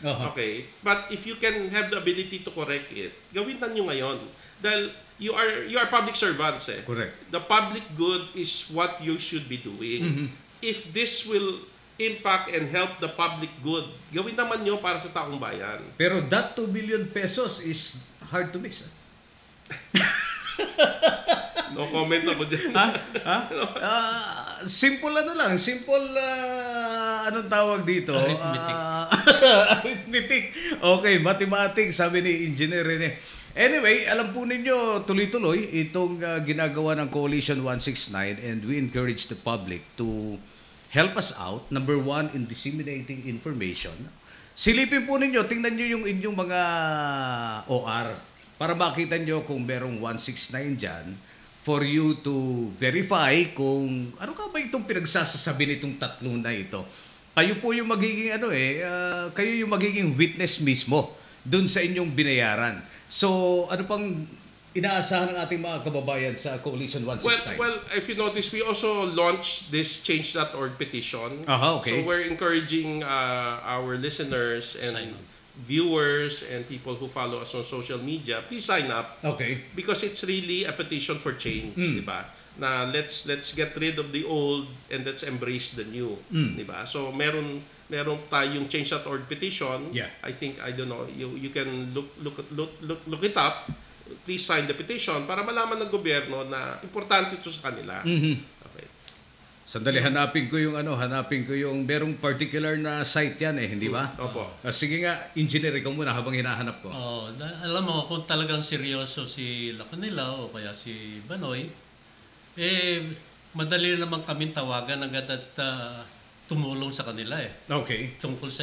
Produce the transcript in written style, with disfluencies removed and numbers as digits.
Okay? But if you can have the ability to correct it, gawin na nyo ngayon. Dahil you are public servants eh. Correct. The public good is what you should be doing. If this will impact and help the public good, gawin naman nyo para sa taong bayan. Pero that 2 billion pesos is hard to miss. No comment ako dyan. Simple lang. Simple, anong tawag dito? Arithmetic. Arithmetic. Okay, mathematics, sabi ni Engineer Rene. Anyway, alam po ninyo, tuloy-tuloy itong ginagawa ng Coalition 169 and we encourage the public to help us out. Number one, in disseminating information. Silipin po ninyo, tingnan nyo yung inyong mga OR para makita nyo kung merong 169 dyan for you to verify kung ano ka ba itong pinagsasasabi nitong tatlo na ito. Kayo po yung magiging kayo yung magiging witness mismo dun sa inyong binayaran. So, ano pang inaasahan ng ating mga kababayan sa Coalition 169? Well, if you notice, we also launched this Change.org petition. Okay. So we're encouraging our listeners and viewers and people who follow us on social media, please sign up. Okay. Because it's really a petition for change, di ba? Na let's get rid of the old and let's embrace the new, di ba? So meron tayong Change.org petition. Yeah. I think you can look it up. Please sign the petition para malaman ng gobyerno na importante ito sa kanila. Okay. Sandali, hanapin ko yung merong particular na site yan hindi ba? Opo. Sige nga, engineer, ikaw muna habang hinahanap ko. Alam mo, kung talagang seryoso si Lacanila o kaya si Banoy, madali naman kaming tawagan agad at tumulong sa kanila Okay. tungkol sa